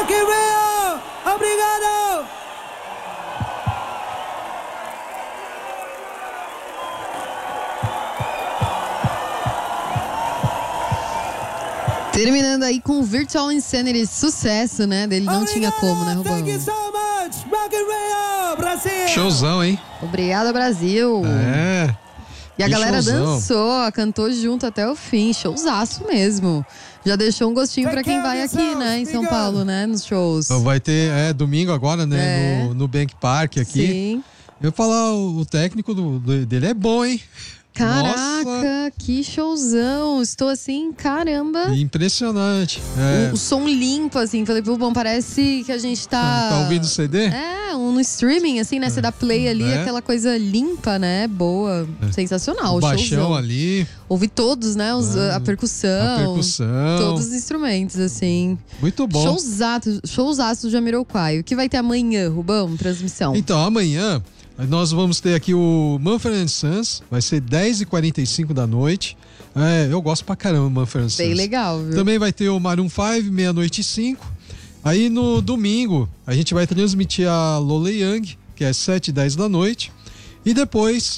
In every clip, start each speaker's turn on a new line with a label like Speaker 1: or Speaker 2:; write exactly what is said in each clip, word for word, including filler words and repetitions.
Speaker 1: Rock in Rio! Obrigado!
Speaker 2: Terminando aí com o Virtual Insanity, sucesso, né? Dele não
Speaker 1: Obrigado,
Speaker 2: tinha como, né, Rubão?
Speaker 1: Thank you so much! Rock in Rio, Brasil!
Speaker 3: Showzão, hein?
Speaker 2: Obrigada, Brasil!
Speaker 3: É.
Speaker 2: E a
Speaker 3: que
Speaker 2: galera
Speaker 3: showzão.
Speaker 2: dançou, cantou junto até o fim, showzaço mesmo. Já deixou um gostinho pra quem vai aqui, né, em São Paulo, né, nos shows.
Speaker 3: Então vai ter, é, domingo agora, né,
Speaker 2: É.
Speaker 3: no, no Bank Park aqui.
Speaker 2: Sim.
Speaker 3: Eu vou falar, o, o técnico do, do- dele é bom, hein?
Speaker 2: Caraca,
Speaker 3: Nossa,
Speaker 2: que showzão. Estou assim, caramba.
Speaker 3: impressionante. É,
Speaker 2: O, o som limpo, assim. Falei, pô, bom, parece que a gente tá...
Speaker 3: tá ouvindo o C D?
Speaker 2: É, um no streaming, assim, né? Você dá play ali,
Speaker 3: É.
Speaker 2: aquela coisa limpa, né? Boa. Sensacional,
Speaker 3: O baixão
Speaker 2: showzão.
Speaker 3: ali,
Speaker 2: Ouvi todos, né? Os, a percussão.
Speaker 3: a percussão.
Speaker 2: Todos os instrumentos, assim.
Speaker 3: Muito bom.
Speaker 2: Showzaço, showzaço do Jamiroquai. O que vai ter amanhã, Rubão? Transmissão.
Speaker 3: Então, amanhã nós vamos ter aqui o Mumford and Sons, vai ser dez e quarenta e cinco da noite. É, eu gosto pra caramba do Mumford and Sons.
Speaker 2: Bem legal, viu?
Speaker 3: Também vai ter o Maroon cinco, meia-noite e cinco. Aí no domingo, a gente vai transmitir a Lola Young, que é sete e dez da noite. E depois,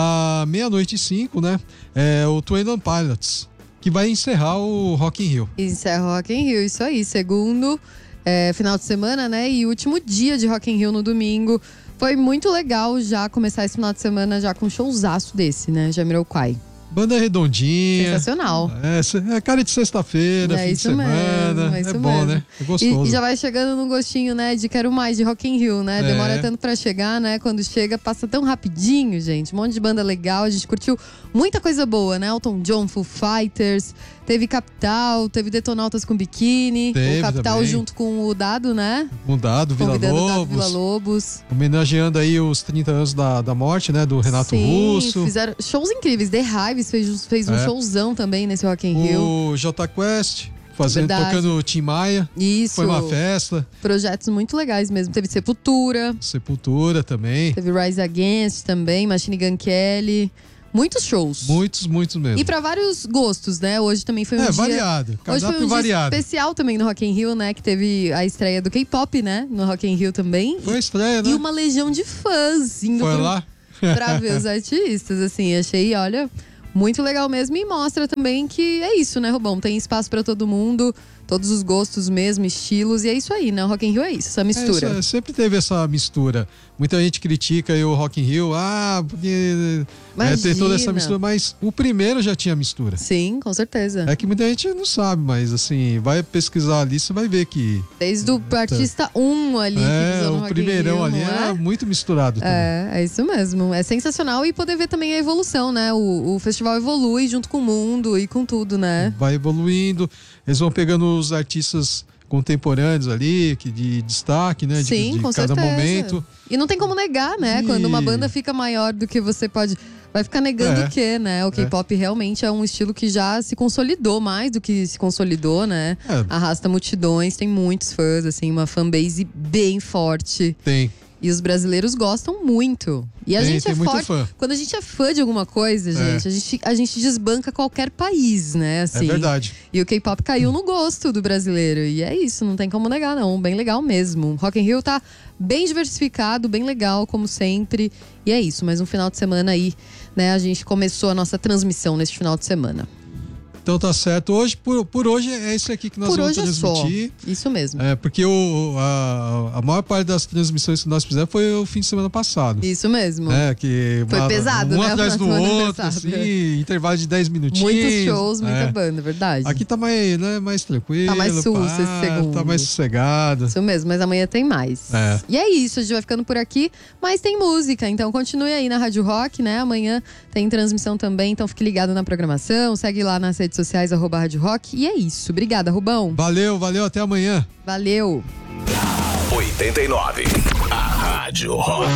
Speaker 3: à meia-noite e cinco, né, é o Twenty One Pilots, que vai encerrar o Rock in Rio.
Speaker 2: Encerra o Rock in Rio, isso aí. Segundo é, final de semana, né? E último dia de Rock in Rio no domingo. Foi muito legal já começar esse final de semana já com um showzaço desse, né? Jamiroquai.
Speaker 3: Banda redondinha.
Speaker 2: Sensacional.
Speaker 3: É, se- é cara de sexta-feira,
Speaker 2: É
Speaker 3: fim de
Speaker 2: isso
Speaker 3: semana.
Speaker 2: mesmo, é
Speaker 3: é
Speaker 2: isso
Speaker 3: bom,
Speaker 2: mesmo.
Speaker 3: né? É
Speaker 2: E,
Speaker 3: gostoso.
Speaker 2: e já vai chegando no gostinho, né, de quero mais, de Rock in Rio, né?
Speaker 3: É.
Speaker 2: Demora tanto pra chegar, né? Quando chega, passa tão rapidinho, gente. Um monte de banda legal, a gente curtiu muita coisa boa, né? Elton John, Foo Fighters, teve Capital, teve Detonautas com Biquíni.
Speaker 3: Teve
Speaker 2: o Capital
Speaker 3: também.
Speaker 2: junto com o Dado, né?
Speaker 3: Mudado, Vila
Speaker 2: Convidando o Dado
Speaker 3: Lobos.
Speaker 2: Vila Lobos.
Speaker 3: Homenageando aí os trinta anos da, da morte, né? Do Renato
Speaker 2: Sim,
Speaker 3: Russo.
Speaker 2: fizeram shows incríveis. The Hives fez, fez um
Speaker 3: É.
Speaker 2: showzão também nesse Rock in Rio.
Speaker 3: O J Quest, fazendo,
Speaker 2: Verdade.
Speaker 3: tocando Tim Maia.
Speaker 2: Isso.
Speaker 3: Foi uma festa.
Speaker 2: Projetos muito legais mesmo. Teve Sepultura,
Speaker 3: Sepultura também.
Speaker 2: teve Rise Against também, Machine Gun Kelly. Muitos shows.
Speaker 3: Muitos, muitos mesmo.
Speaker 2: E pra vários gostos, né? Hoje também foi um
Speaker 3: É,
Speaker 2: dia...
Speaker 3: variado.
Speaker 2: Hoje
Speaker 3: Cardápio
Speaker 2: foi um dia
Speaker 3: variado.
Speaker 2: especial também no Rock in Rio, né? Que teve a estreia do K-pop, né? No Rock in Rio também.
Speaker 3: Foi a estreia, né?
Speaker 2: E uma legião de fãs indo
Speaker 3: Foi
Speaker 2: pro-
Speaker 3: lá?
Speaker 2: pra ver os artistas, assim. Achei, olha, muito legal mesmo. E mostra também que é isso, né, Rubão? Tem espaço pra todo mundo, todos os gostos mesmo, estilos. E é isso aí, né? O Rock in Rio é isso, essa mistura.
Speaker 3: É, isso, é, sempre teve essa mistura. Muita gente critica aí o Rock in Rio, ah, porque é, tem toda essa
Speaker 2: Imagina.
Speaker 3: mistura, mas o primeiro já tinha mistura.
Speaker 2: Sim, com certeza.
Speaker 3: É que muita gente não sabe, mas assim, vai pesquisar ali, você vai ver que
Speaker 2: Desde o artista um ali que
Speaker 3: é,
Speaker 2: pisou no
Speaker 3: o
Speaker 2: Rock in
Speaker 3: primeirão
Speaker 2: Rio,
Speaker 3: ali
Speaker 2: não
Speaker 3: era
Speaker 2: é?
Speaker 3: muito misturado também.
Speaker 2: É, é isso mesmo. É sensacional e poder ver também a evolução, né? O, o festival evolui junto com o mundo e com tudo, né?
Speaker 3: Vai evoluindo, eles vão pegando os artistas contemporâneos ali, que de destaque, né? De,
Speaker 2: Sim,
Speaker 3: de
Speaker 2: com
Speaker 3: cada
Speaker 2: certeza.
Speaker 3: momento.
Speaker 2: E não tem como negar, né?
Speaker 3: E-
Speaker 2: Quando uma banda fica maior do que você pode... Vai ficar negando
Speaker 3: É.
Speaker 2: o quê, né? O K-pop realmente é um estilo que já se consolidou mais do que se consolidou, né?
Speaker 3: É.
Speaker 2: Arrasta multidões, tem muitos fãs, assim, uma fanbase bem forte.
Speaker 3: Tem.
Speaker 2: E os brasileiros gostam muito. E a
Speaker 3: Tem,
Speaker 2: gente
Speaker 3: tem
Speaker 2: é
Speaker 3: muito
Speaker 2: forte.
Speaker 3: fã.
Speaker 2: Quando a gente é fã de alguma coisa, gente, a gente, a gente desbanca qualquer país, né? Assim.
Speaker 3: É verdade.
Speaker 2: E o K-pop caiu no gosto do brasileiro. E é isso, não tem como negar, não. Bem legal mesmo. Rock in Rio tá bem diversificado, bem legal, como sempre. E é isso, mais um final de semana aí, né? A gente começou a nossa transmissão neste final de semana.
Speaker 3: Então tá certo. Hoje, por, por hoje é isso aqui que nós
Speaker 2: Por
Speaker 3: vamos
Speaker 2: hoje é só.
Speaker 3: transmitir.
Speaker 2: Isso mesmo.
Speaker 3: É, porque o, a, a maior parte das transmissões que nós fizemos foi o fim de semana passado.
Speaker 2: Isso mesmo.
Speaker 3: É, que
Speaker 2: Foi
Speaker 3: uma-
Speaker 2: pesado,
Speaker 3: um
Speaker 2: né,
Speaker 3: atrás
Speaker 2: o
Speaker 3: do
Speaker 2: final de semana
Speaker 3: outro,
Speaker 2: passado.
Speaker 3: assim, intervalo de dez minutinhos.
Speaker 2: Muitos shows, muita
Speaker 3: é.
Speaker 2: banda, verdade.
Speaker 3: Aqui tá mais, né, mais tranquilo.
Speaker 2: Tá mais sulso
Speaker 3: pá,
Speaker 2: esse segundo.
Speaker 3: Tá mais sossegado.
Speaker 2: Isso mesmo, mas amanhã tem mais.
Speaker 3: É.
Speaker 2: E é isso, a gente vai ficando por aqui, mas tem música, então continue aí na Rádio Rock, né? Amanhã tem transmissão também, então fique ligado na programação, segue lá nas redes sociais, arroba Rádio Rock. E é isso. Obrigada, Rubão.
Speaker 3: Valeu, valeu, até amanhã.
Speaker 2: Valeu.
Speaker 4: oitenta e nove. A Rádio Rock.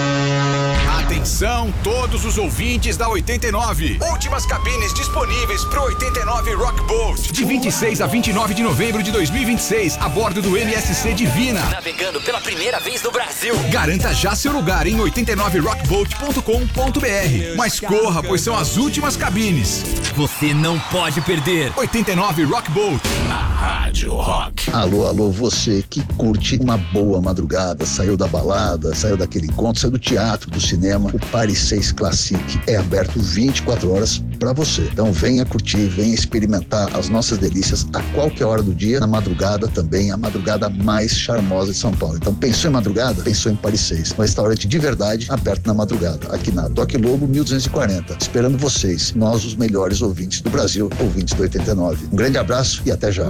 Speaker 4: Atenção, todos os ouvintes da oitenta e nove. Últimas cabines disponíveis pro oitenta e nove Rock Boat. De vinte e seis a vinte e nove de novembro de dois mil e vinte e seis, a bordo do M S C Divina.
Speaker 5: Navegando pela primeira vez no Brasil.
Speaker 4: Garanta já seu lugar em oitenta e nove rock boat ponto com ponto b r. Mas corra, pois são as últimas cabines.
Speaker 5: Você não pode perder.
Speaker 4: oitenta e nove Rock Boat. A Rádio
Speaker 6: Rádio Rock.
Speaker 7: Alô, alô, você que curte uma boa madrugada, saiu da balada, saiu daquele encontro, saiu do teatro, do cinema, o Paris seis Classic é aberto vinte e quatro horas para você. Então venha curtir, venha experimentar as nossas delícias a qualquer hora do dia, na madrugada também, a madrugada mais charmosa de São Paulo. Então pensou em madrugada? Pensou em Paris seis. Um restaurante de verdade aberto na madrugada, aqui na Toque Lobo mil duzentos e quarenta. Esperando vocês, nós os melhores ouvintes do Brasil, ouvintes do oitenta e nove. Um grande abraço e até já.